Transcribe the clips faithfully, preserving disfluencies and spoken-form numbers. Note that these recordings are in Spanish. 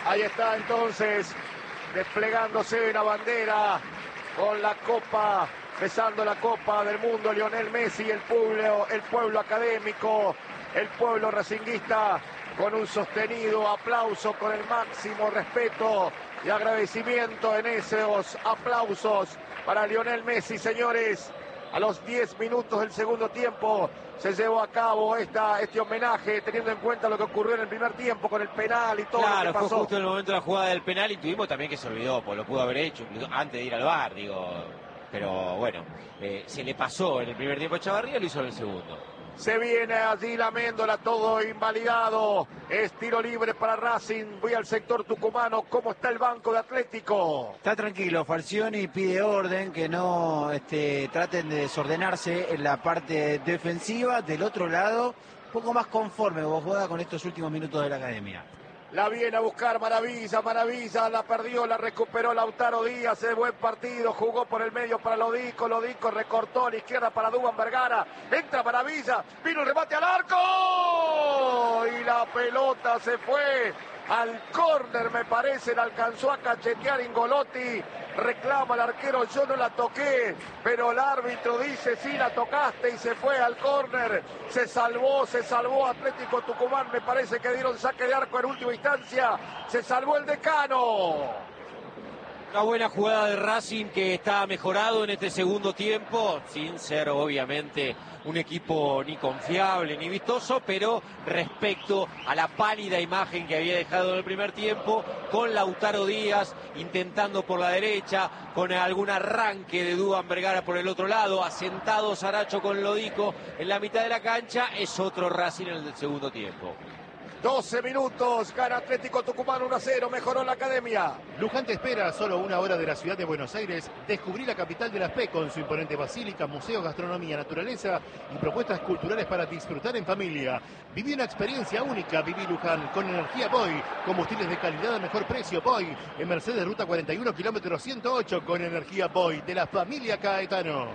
Ahí está entonces, desplegándose la bandera con la copa, besando la copa del mundo, Lionel Messi, el pueblo, el pueblo académico, el pueblo racinguista, con un sostenido aplauso, con el máximo respeto y agradecimiento en esos aplausos para Lionel Messi, señores. A los diez minutos del segundo tiempo se llevó a cabo esta, este homenaje, teniendo en cuenta lo que ocurrió en el primer tiempo con el penal y todo claro, lo que pasó. Fue justo en el momento de la jugada del penal y tuvimos también que se olvidó, pues lo pudo haber hecho antes de ir al V A R, digo. Pero bueno, eh, se le pasó en el primer tiempo a Chavarría, lo hizo en el segundo. Se viene allí la Méndola, todo invalidado. Es tiro libre para Racing. Voy al sector tucumano. ¿Cómo está el banco de Atlético? Está tranquilo. Falcioni pide orden, que no este, traten de desordenarse en la parte defensiva. Del otro lado, un poco más conforme vos juega con estos últimos minutos de la academia. La viene a buscar Maravilla, Maravilla, la perdió, la recuperó Lautaro Díaz, de buen partido, jugó por el medio para Lodico, Lodico recortó a la izquierda para Duván Vergara, entra Maravilla, vino el remate al arco y la pelota se fue al córner, me parece, la alcanzó a cachetear Ingolotti, reclama el arquero, yo no la toqué, pero el árbitro dice sí la tocaste y se fue al córner, se salvó, se salvó Atlético Tucumán, me parece que dieron saque de arco en última instancia, se salvó el decano. Una buena jugada de Racing que está mejorado en este segundo tiempo, sin ser obviamente un equipo ni confiable ni vistoso, pero respecto a la pálida imagen que había dejado en el primer tiempo, con Lautaro Díaz intentando por la derecha, con algún arranque de Duván Vergara por el otro lado, asentado Saracho con Lodico en la mitad de la cancha, es otro Racing en el segundo tiempo. doce minutos, gana Atlético Tucumán uno a cero, mejoró la academia. Luján te espera a solo una hora de la ciudad de Buenos Aires. Descubrí la capital de las P con su imponente basílica, museos, gastronomía, naturaleza y propuestas culturales para disfrutar en familia. Viví una experiencia única, viví Luján con energía Boy, combustibles de calidad a mejor precio Boy, en Mercedes Ruta cuarenta y uno, kilómetro ciento ocho, con energía Boy de la familia Caetano.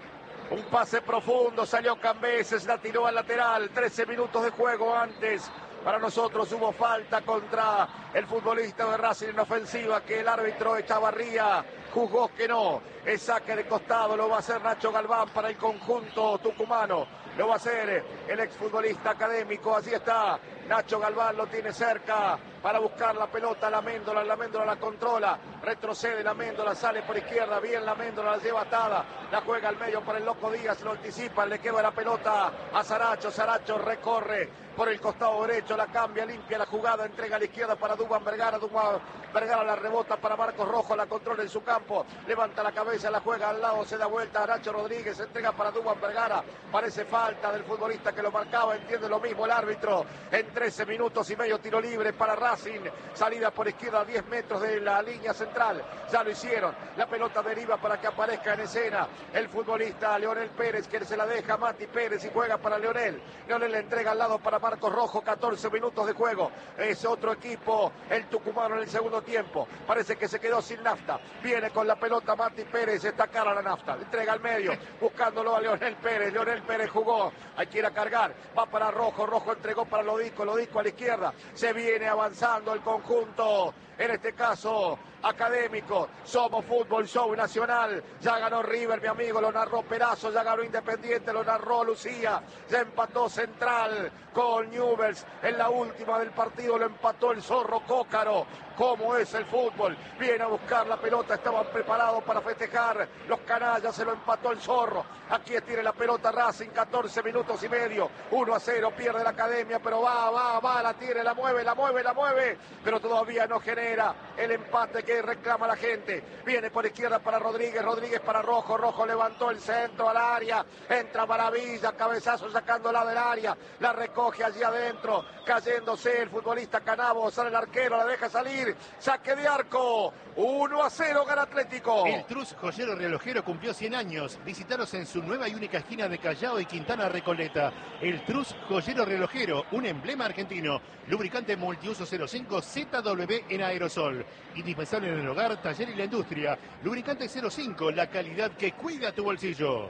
Un pase profundo, salió Cambeses, la tiró al lateral, trece minutos de juego antes. Para nosotros hubo falta contra el futbolista de Racing en ofensiva, que el árbitro Echavarría juzgó que no. Es saque de costado, lo va a hacer Nacho Galván para el conjunto tucumano. Lo va a hacer el exfutbolista académico, así está. Nacho Galván lo tiene cerca para buscar la pelota, la Méndola, la Méndola la controla, retrocede la Méndola, sale por izquierda, bien la Méndola, la lleva atada, la juega al medio para el Loco Díaz, lo anticipa, le queda la pelota a Saracho, Saracho recorre por el costado derecho, la cambia, limpia la jugada, entrega a la izquierda para Duván Vergara, Duván Vergara la rebota para Marcos Rojo, la controla en su campo, levanta la cabeza, la juega al lado, se da vuelta a Nacho Rodríguez, entrega para Duván Vergara, parece falta del futbolista que lo marcaba, entiende lo mismo el árbitro, en trece minutos y medio tiro libre para Racing, salida por izquierda a diez metros de la línea central, ya lo hicieron, la pelota deriva para que aparezca en escena el futbolista Leonel Pérez, que se la deja a Mati Pérez y juega para Leonel, Leonel le entrega al lado para Marcos Rojo, catorce minutos de juego, es otro equipo, el tucumano en el segundo tiempo, parece que se quedó sin nafta, viene con la pelota Mati Pérez, está cara la nafta, le entrega al medio, buscándolo a Leonel Pérez, Leonel Pérez jugó, hay que ir a cargar, va para Rojo, Rojo entregó para Lodico, Lodico a la izquierda, se viene avanzando el conjunto, en este caso académico, somos fútbol show nacional, ya ganó River, mi amigo, lo narró Perazo, ya ganó Independiente, lo narró Lucía, ya empató Central con Newell's, en la última del partido lo empató el Zorro Cócaro, cómo es el fútbol, viene a buscar la pelota, estaban preparados para festejar, los canallas, se lo empató el Zorro, aquí tiene la pelota Racing, catorce minutos y medio, uno a cero, pierde la academia, pero va, va, va, la tiene, la mueve, la mueve, la mueve, pero todavía no genera el empate que reclama la gente, viene por izquierda para Rodríguez, Rodríguez para Rojo, Rojo levantó el centro al área, entra Maravilla, cabezazo sacándola del área, la recoge allí adentro, cayéndose el futbolista Canavo, sale el arquero, la deja salir, saque de arco, uno a cero gana Atlético. El Trus Joyero Relojero cumplió cien años, visitaros en su nueva y única esquina de Callao y Quintana Recoleta, el Trus Joyero Relojero, un emblema argentino, lubricante multiuso cero cinco Z W en aerosol, indispensable en el hogar, taller y la industria, lubricante cero cinco, la calidad que cuida tu bolsillo.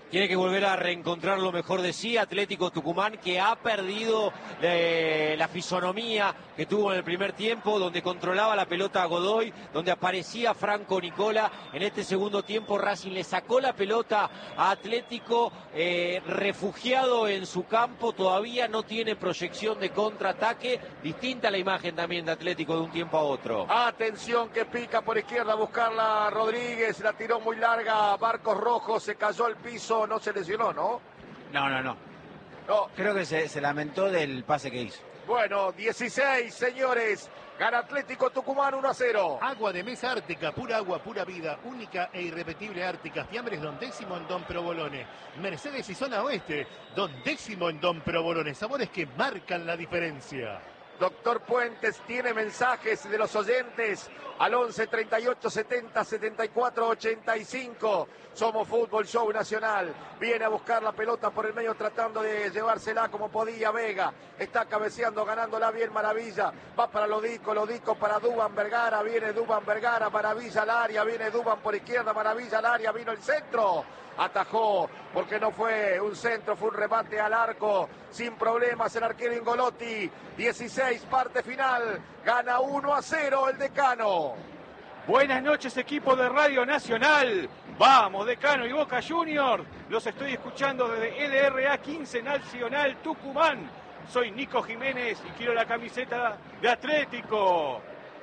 Tiene que volver a reencontrar lo mejor de sí. Atlético Tucumán, que ha perdido eh, la fisonomía que tuvo en el primer tiempo, donde controlaba la pelota a Godoy, donde aparecía Franco Nicola. En este segundo tiempo Racing le sacó la pelota a Atlético, eh, refugiado en su campo, todavía no tiene proyección de contraataque. Distinta la imagen también de Atlético de un tiempo a otro. Atención que pica por izquierda a buscarla Rodríguez, la tiró muy larga, Marcos Rojo, se cayó al piso, no se lesionó, ¿no? No, no, no. No. Creo que se, se lamentó del pase que hizo. Bueno, dieciséis, señores. Gana Atlético Tucumán uno a cero. Agua de mesa Ártica, pura agua, pura vida, única e irrepetible Ártica. Fiambres Don Décimo en Don Provolone. Mercedes y Zona Oeste, Don Décimo en Don Provolone. Sabores que marcan la diferencia. Doctor Puentes tiene mensajes de los oyentes al once treinta y ocho setenta setenta y cuatro ochenta y cinco. Somos Fútbol Show Nacional. Viene a buscar la pelota por el medio tratando de llevársela como podía Vega. Está cabeceando, ganándola bien Maravilla. Va para Lodico, Lodico para Dubán Vergara. Viene Dubán Vergara, Maravilla al área. Viene Dubán por izquierda, Maravilla al área. Vino el centro. Atajó, porque no fue un centro, fue un remate al arco, sin problemas el arquero Ingolotti. dieciséis, parte final, gana uno a cero el Decano. Buenas noches, equipo de Radio Nacional. Vamos, Decano y Boca Juniors. Los estoy escuchando desde L R A quince Nacional Tucumán. Soy Nico Jiménez y quiero la camiseta de Atlético.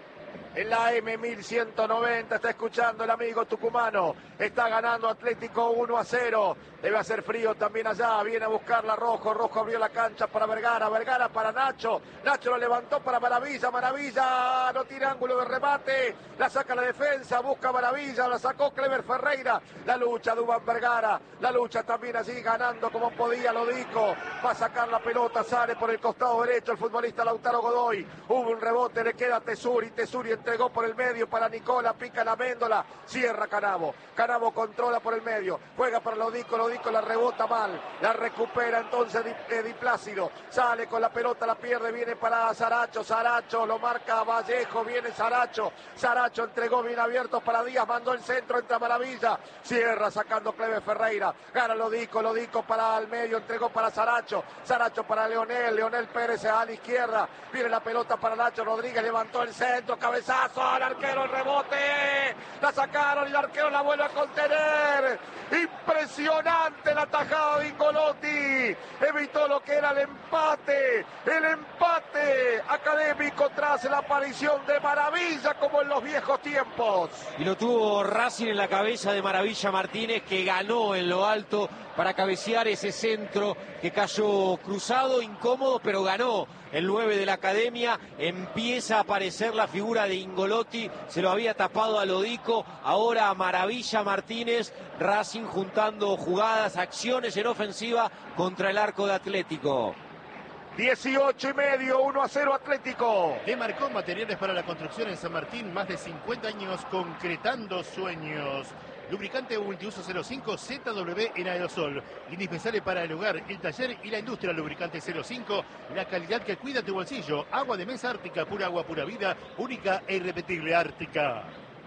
En la M mil ciento noventa está escuchando el amigo tucumano. Está ganando Atlético uno a cero. Debe hacer frío también allá. Viene a buscarla Rojo. Rojo abrió la cancha para Vergara. Vergara para Nacho. Nacho lo levantó para Maravilla. Maravilla no tiene ángulo de remate. La saca la defensa. Busca Maravilla. La sacó Clever Ferreira. La lucha Dubán Vergara. La lucha también allí ganando como podía Lodico. Va a sacar la pelota. Sale por el costado derecho el futbolista Lautaro Godoy. Hubo un rebote. Le queda Tesuri. Tesuri entregó por el medio para Nicola. Pica la Méndola. Cierra Canavo. Canavo controla por el medio. Juega para Lodico. Lodico la rebota mal, la recupera entonces Di, eh, Di Plácido, sale con la pelota, la pierde, viene para Saracho, Saracho lo marca Vallejo, viene Saracho, Saracho entregó bien abierto para Díaz, mandó el centro, entra Maravilla, cierra sacando Clever Ferreira, gana Lodico, Lodico para el medio, entregó para Saracho, Saracho para Leonel, Leonel Pérez a la izquierda, viene la pelota para Nacho Rodríguez, levantó el centro, cabezazo al arquero, el rebote, la sacaron y el arquero la vuelve a contener, impresionante la tajada de Ingolotti, evitó lo que era el empate, el empate académico tras la aparición de Maravilla como en los viejos tiempos. Y lo tuvo Racing en la cabeza de Maravilla Martínez, que ganó en lo alto para cabecear ese centro que cayó cruzado, incómodo, pero ganó. El nueve de la academia, empieza a aparecer la figura de Ingolotti, se lo había tapado a Lodico, ahora a Maravilla Martínez, Racing juntando jugadas, acciones en ofensiva contra el arco de Atlético. dieciocho y medio, uno a cero Atlético. Demarcó materiales para la construcción en San Martín, más de cincuenta años concretando sueños. Lubricante multiuso cero cinco Z W en aerosol. Indispensable para el hogar, el taller y la industria. Lubricante cero cinco, la calidad que cuida tu bolsillo. Agua de mesa Ártica, pura agua, pura vida, única e irrepetible Ártica.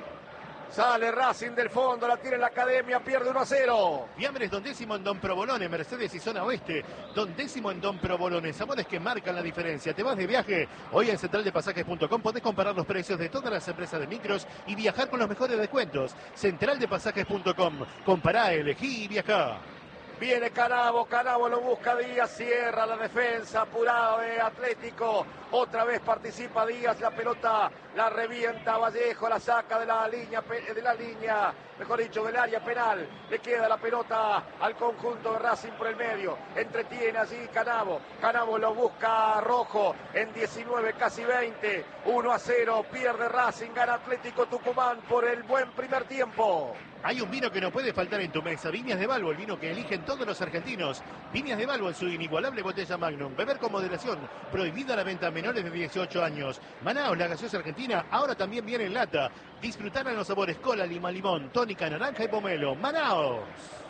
Sale Racing del fondo, la tiene en la academia, pierde uno a cero. Fiambres Don Décimo en Don Provolone, Mercedes y Zona Oeste. Don Décimo en Don Provolone, sabores que marcan la diferencia. ¿Te vas de viaje? Hoy en central de pasajes punto com podés comparar los precios de todas las empresas de micros y viajar con los mejores descuentos. central de pasajes punto com. Compará, elegí y viajá. Viene Canavo, Canavo lo busca Díaz, cierra la defensa, apurado de Atlético, otra vez participa Díaz, la pelota la revienta Vallejo, la saca de la línea, de la línea, mejor dicho, del área penal, le queda la pelota al conjunto de Racing por el medio, entretiene allí Canavo, Canavo lo busca Rojo, en diecinueve, casi veinte, uno a cero, pierde Racing, gana Atlético Tucumán por el buen primer tiempo. Hay un vino que no puede faltar en tu mesa, Viñas de Balbo, el vino que eligen todos los argentinos. Viñas de Balbo en su inigualable botella Magnum. Beber con moderación, prohibida la venta a menores de dieciocho años. Manaos, la gaseosa argentina, ahora también viene en lata. Disfrutar en los sabores cola, lima, limón, tónica, naranja y pomelo. Manaos.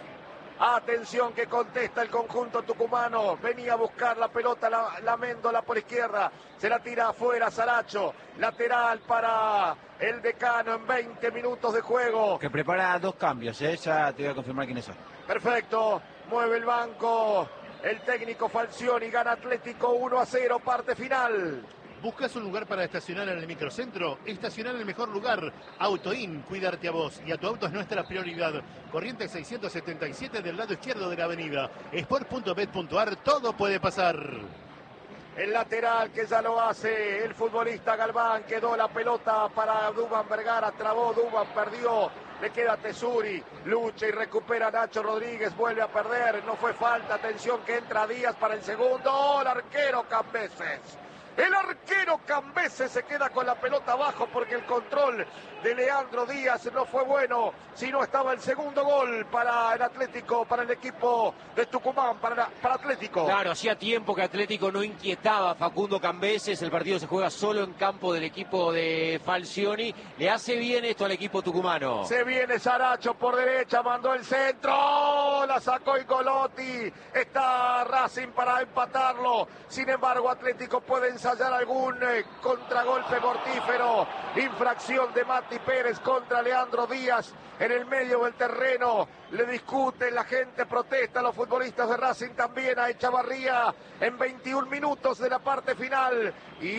Atención que contesta el conjunto tucumano. Venía a buscar la pelota, la, la Méndola por izquierda. Se la tira afuera Saracho. Lateral para el Decano en veinte minutos de juego. Que prepara dos cambios, ¿eh? Ya te voy a confirmar quiénes son. Perfecto, mueve el banco. El técnico Falcioni, gana Atlético uno a cero, parte final. ¿Buscas un lugar para estacionar en el microcentro? Estacionar en el mejor lugar. Autoin, cuidarte a vos y a tu auto es nuestra prioridad. Corrientes seiscientos setenta y siete del lado izquierdo de la avenida. Sport punto bet punto ar, todo puede pasar. El lateral que ya lo hace el futbolista Galván, quedó la pelota para Duván Vergara, trabó Duván, perdió, le queda Tesuri, lucha y recupera Nacho Rodríguez, vuelve a perder, no fue falta, atención que entra Díaz para el segundo, ¡oh, el arquero Cambeses! El arquero Cambeses se queda con la pelota abajo porque el control de Leandro Díaz no fue bueno. Si no estaba el segundo gol para el Atlético, para el equipo de Tucumán, para, para Atlético. Claro, hacía tiempo que Atlético no inquietaba a Facundo Cambeses. El partido se juega solo en campo del equipo de Falcioni. Le hace bien esto al equipo tucumano. Se viene Saracho por derecha, mandó el centro, la sacó Ingolotti. Está Racing para empatarlo. Sin embargo, Atlético puede ensayar algún eh, contragolpe mortífero. Infracción de Mati Pérez contra Leandro Díaz en el medio del terreno. Le discuten, la gente protesta, los futbolistas de Racing también a Echavarría en veintiún minutos de la parte final. Y...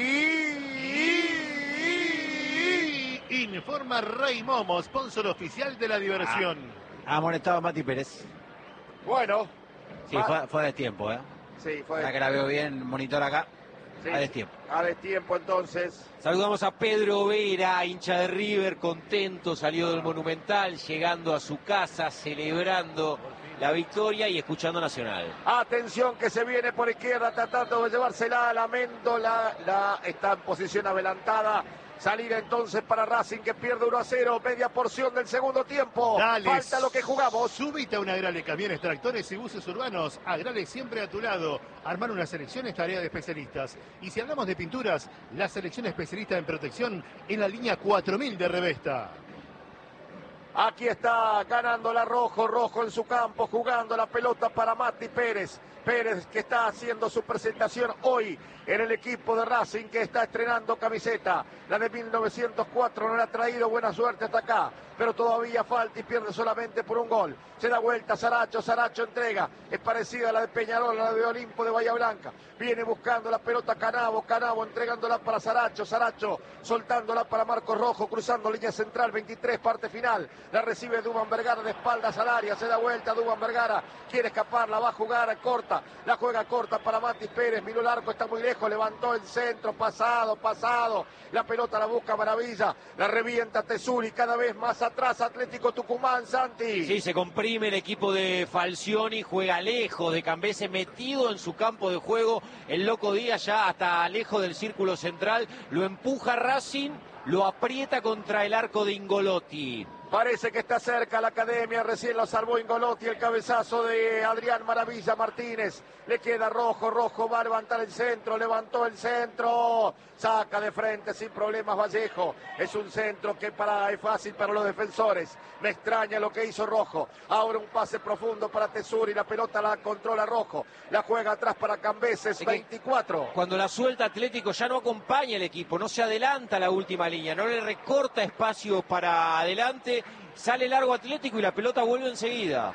Informa Rey Momo, sponsor oficial de la diversión. Ha amonestado a Mati Pérez. Bueno. Sí, fue, fue de tiempo, ¿eh? Sí, fue. Ahora que la veo bien, monitor acá. Sí, a destiempo. A destiempo entonces. Saludamos a Pedro Vera, hincha de River, contento, salió del Monumental, llegando a su casa, celebrando la victoria y escuchando Nacional. Atención que se viene por izquierda, tratando de llevársela a la Méndola, la está en posición adelantada. Salida entonces para Racing que pierde uno a cero, media porción del segundo tiempo. Dale, falta lo que jugamos. Súbite a una Agrale, camiones, tractores y buses urbanos. Agrale siempre a tu lado. Armar una selección es tarea de especialistas. Y si hablamos de pinturas, la selección especialista en protección en la línea cuatro mil de Revesta. Aquí está ganando la Rojo, Rojo en su campo, jugando la pelota para Mati Pérez. Pérez que está haciendo su presentación hoy en el equipo de Racing que está estrenando camiseta. La de mil novecientos cuatro no le ha traído buena suerte hasta acá, pero todavía falta y pierde solamente por un gol. Se da vuelta Saracho, Saracho entrega. Es parecida a la de Peñarol, a la de Olimpo de Bahía Blanca. Viene buscando la pelota Canavo, Canavo entregándola para Saracho, Saracho soltándola para Marcos Rojo, cruzando línea central, veintitrés, parte final. La recibe Duván Vergara de espaldas al área, se da vuelta Duván Vergara, quiere escapar, la va a jugar corta, la juega corta para Mati Pérez, miró el arco, está muy lejos, levantó el centro, pasado, pasado, la pelota la busca Maravilla, la revienta Tesuri, cada vez más atrás Atlético Tucumán, Santi. Sí, se comprime el equipo de Falcioni, juega lejos de Cambeses, metido en su campo de juego, el Loco Díaz ya hasta lejos del círculo central, lo empuja Racing, lo aprieta contra el arco de Ingolotti. Parece que está cerca la academia, recién lo salvó Ingolotti, el cabezazo de Adrián Maravilla Martínez. Le queda Rojo, Rojo va a levantar el centro, levantó el centro, saca de frente sin problemas Vallejo. Es un centro que para, es fácil para los defensores. Me extraña lo que hizo Rojo. Ahora un pase profundo para Tesuri, la pelota la controla Rojo. La juega atrás para Cambeses, veinticuatro. Cuando la suelta Atlético ya no acompaña el equipo, no se adelanta a la última línea, no le recorta espacio para adelante. Sale largo Atlético y la pelota vuelve enseguida.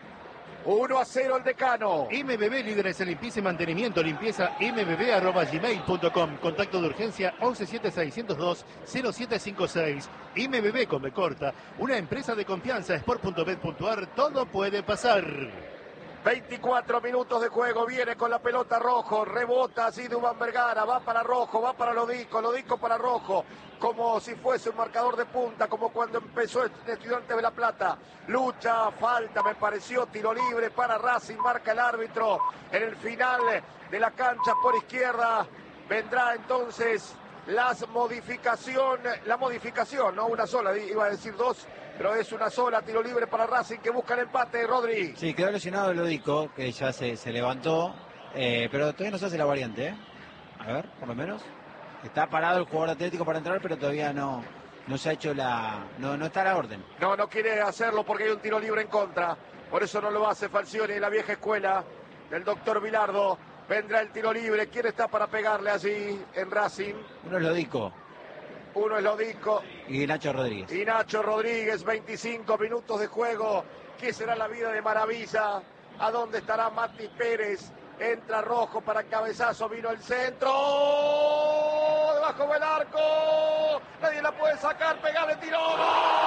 uno a cero el Decano. M B B, líderes en limpieza y mantenimiento, limpieza m b b arroba gmail punto com. Contacto de urgencia once siete seiscientos dos cero siete cinco seis. M B B con B corta, una empresa de confianza, sport punto bet punto ar, todo puede pasar. veinticuatro minutos de juego, viene con la pelota Rojo, rebota así Duván Vergara, va para Rojo, va para Lodico, Lodico para Rojo, como si fuese un marcador de punta, como cuando empezó el Estudiante de La Plata. Lucha, falta, me pareció, tiro libre para Racing, marca el árbitro en el final de la cancha por izquierda. Vendrá entonces las modificación, la modificación, no una sola, iba a decir dos, pero es una sola, tiro libre para Racing que busca el empate, Rodri. Sí, quedó lesionado el Lodico, que ya se, se levantó, eh, pero todavía no se hace la variante, ¿eh? A ver, por lo menos. Está parado el jugador Atlético para entrar, pero todavía no, no se ha hecho la... No, no está a la orden. No, no quiere hacerlo porque hay un tiro libre en contra. Por eso no lo hace Falcioni, la vieja escuela del doctor Bilardo. Vendrá el tiro libre. ¿Quién está para pegarle allí en Racing? Uno es Lodico. Uno es Lodico. Y Nacho Rodríguez. Y Nacho Rodríguez, veinticinco minutos de juego. ¿Qué será la vida de Maravilla? ¿A dónde estará Mati Pérez? Entra Rojo para cabezazo, vino el centro. ¡Oh! Debajo del arco. Nadie la puede sacar, pegarle, tiró. ¡Gol!